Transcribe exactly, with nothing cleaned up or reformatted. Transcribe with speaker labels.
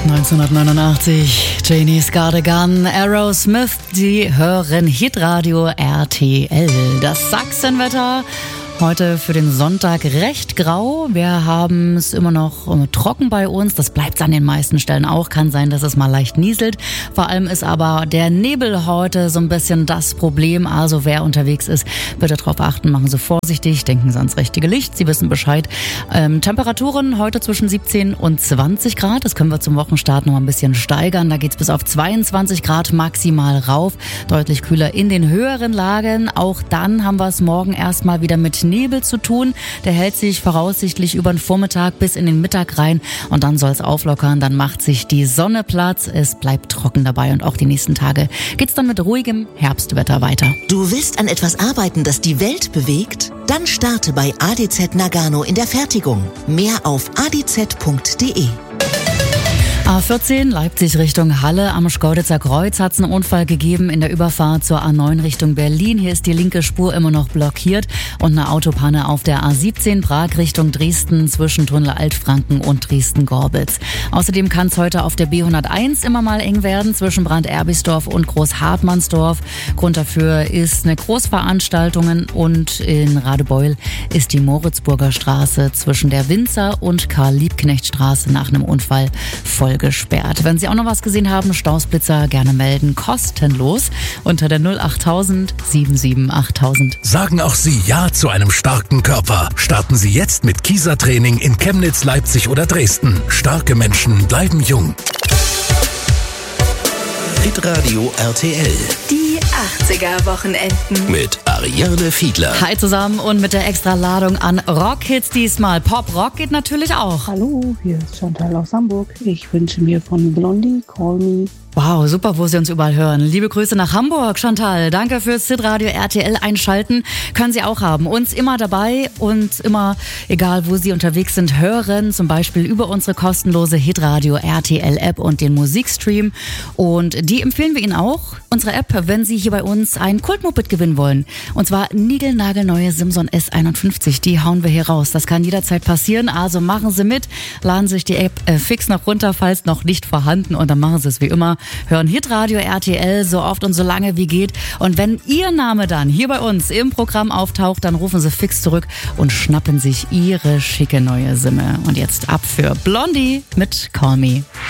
Speaker 1: neunzehnhundertneunundachtzig, Janie's Got a Gun, Aerosmith, die hören Hitradio R T L. Das Sachsenwetter heute für den Sonntag recht grau. Wir haben es immer noch trocken bei uns. Das bleibt an den meisten Stellen auch. Kann sein, dass es mal leicht nieselt. Vor allem ist aber der Nebel heute so ein bisschen das Problem. Also wer unterwegs ist, bitte darauf achten. Machen Sie vorsichtig. Denken Sie ans richtige Licht. Sie wissen Bescheid. Ähm, Temperaturen heute zwischen siebzehn und zwanzig Grad. Das können wir zum Wochenstart noch ein bisschen steigern. Da geht es bis auf zweiundzwanzig Grad maximal rauf. Deutlich kühler in den höheren Lagen. Auch dann haben wir es morgen erstmal wieder mit Nebel zu tun. Der hält sich voraussichtlich über den Vormittag bis in den Mittag rein und dann soll es auflockern. Dann macht sich die Sonne Platz. Es bleibt trocken dabei und auch die nächsten Tage geht's dann mit ruhigem Herbstwetter weiter.
Speaker 2: Du willst an etwas arbeiten, das die Welt bewegt? Dann starte bei A D Z Nagano in der Fertigung. Mehr auf a d z punkt d e.
Speaker 1: A vierzehn Leipzig Richtung Halle. Am Schkeuditzer Kreuz hat es einen Unfall gegeben in der Überfahrt zur A neun Richtung Berlin. Hier ist die linke Spur immer noch blockiert und eine Autopanne auf der A siebzehn Prag Richtung Dresden zwischen Tunnel Altfranken und Dresden-Gorbitz. Außerdem kann es heute auf der B hunderteins immer mal eng werden zwischen Brand-Erbisdorf und Großhartmannsdorf. Grund dafür ist eine Großveranstaltung und in Radebeul ist die Moritzburger Straße zwischen der Winzer- und Karl-Liebknecht-Straße nach einem Unfall voll gesperrt. Wenn Sie auch noch was gesehen haben, Stausblitzer gerne melden, kostenlos unter der null achttausend sieben sieben achttausend.
Speaker 3: Sagen auch Sie Ja zu einem starken Körper. Starten Sie jetzt mit Kieser-Training in Chemnitz, Leipzig oder Dresden. Starke Menschen bleiben jung. Hitradio R T L.
Speaker 4: Die achtziger-Wochenenden.
Speaker 3: Mit Ariane Fiedler.
Speaker 1: Hi zusammen und mit der Extra-Ladung an Rockhits diesmal. Pop-Rock geht natürlich auch.
Speaker 5: Hallo, hier ist Chantal aus Hamburg. Ich wünsche mir von Blondie Call Me.
Speaker 1: Wow, super, wo Sie uns überall hören. Liebe Grüße nach Hamburg, Chantal. Danke fürs Hitradio R T L einschalten. Können Sie auch haben. Uns immer dabei und immer, egal wo Sie unterwegs sind, hören. Zum Beispiel über unsere kostenlose Hitradio R T L App und den Musikstream. Und die empfehlen wir Ihnen auch. Unsere App, wenn Sie hier bei uns ein Kultmoped gewinnen wollen. Und zwar niegelnagelneue Simson S einundfünfzig. Die hauen wir hier raus. Das kann jederzeit passieren. Also machen Sie mit. Laden Sie sich die App äh, fix noch runter, falls noch nicht vorhanden. Und dann machen Sie es wie immer. Hören Hitradio R T L so oft und so lange wie geht. Und wenn Ihr Name dann hier bei uns im Programm auftaucht, dann rufen Sie fix zurück und schnappen sich Ihre schicke neue Simme. Und jetzt ab für Blondie mit Call Me.